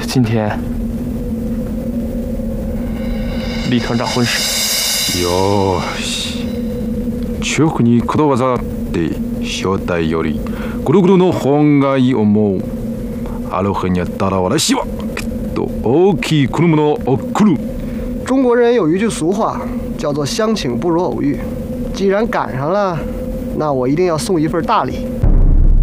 今天李团长婚事。 よし。中国にこだわざって正体よりぐるぐるの本がいい思う。ある日にやったら私はきっと大きい車を送る。 中国人有一句俗话，叫做相请不如偶遇。既然赶上了，那我一定要送一份大礼。